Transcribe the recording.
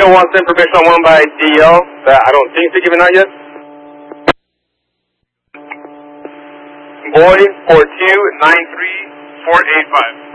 Torpedo wants information on one by DL that I don't think they're giving out yet. Boy 4293485.